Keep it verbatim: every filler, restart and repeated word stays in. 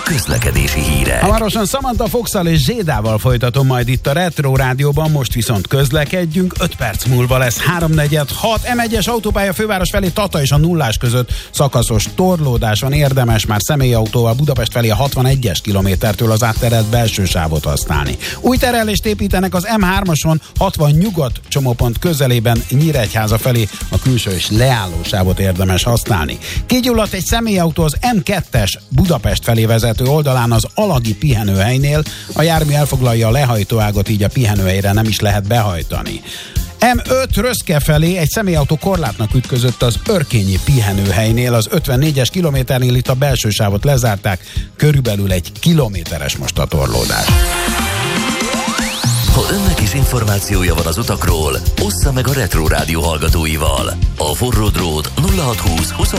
közlekedési hírek. Hamarosan Samantha Fox-szal és Zsédával folytatom majd itt a Retro Rádióban, most viszont közlekedjünk, öt perc múlva lesz háromnegyed hat. em egyes autópálya főváros felé Tata és a Nullás között szakaszos torlódás van, érdemes már személyautóval Budapest felé a hatvanegyes kilométertől az átterelt belső sávot használni. Új terelést építenek az em hármason hatvan nyugat csomópont közelében Nyíregyháza felé, a külső és leálló sávot érdemes használni. Kigyulladt egy személyautó az em kettes Budapest felé vezető oldalán az Alagi pihenőhelynél, a jármű elfoglalja a lehajtóágot, így a pihenőhelyre nem is lehet behajtani. em öt Röszke felé egy személyautó korlátnak ütközött az Örkényi pihenőhelynél, az ötvennégyes kilométernél, itt a belső sávot lezárták, körülbelül egy kilométeres most a torlódás. Ha önnek is információja van az utakról, ossza meg a Retro Rádió hallgatóival. A forró drót nulla hatszázhúsz